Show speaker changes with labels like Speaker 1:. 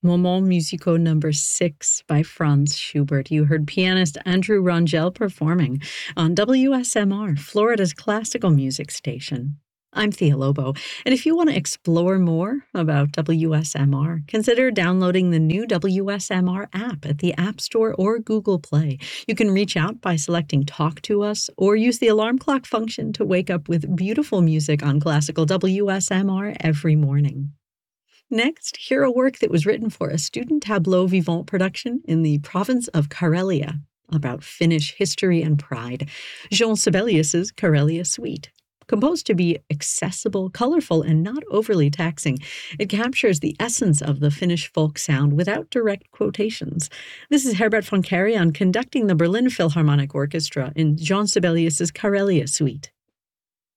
Speaker 1: Moments Musicaux number 6 by Franz Schubert. You heard pianist Andrew Rangel performing on WSMR, Florida's classical music station. I'm Thea Lobo, and if you want to explore more about WSMR, consider downloading the new WSMR app at the App Store or Google Play. You can reach out by selecting Talk to Us or use the alarm clock function to wake up with beautiful music on classical WSMR every morning. Next, hear a work that was written for a student tableau vivant production in the province of Karelia about Finnish history and pride, Jean Sibelius's Karelia Suite. Composed to be accessible, colorful, and not overly taxing, it captures the essence of the Finnish folk sound without direct quotations. This is Herbert von Karajan conducting the Berlin Philharmonic Orchestra in Jean Sibelius's Karelia Suite.